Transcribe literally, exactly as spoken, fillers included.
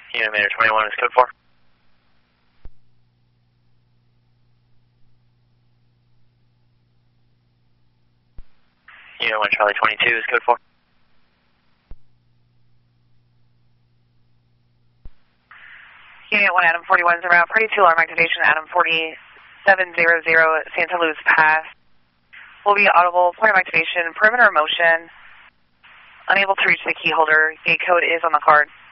Unit Meter twenty-one is code four. Unit one Charlie twenty-two is code four. Unit one Adam forty-one is around party two alarm activation, Adam forty-seven hundred Santa Luz Pass. Will be audible, point of activation, perimeter motion, unable to reach the key holder, gate code is on the card.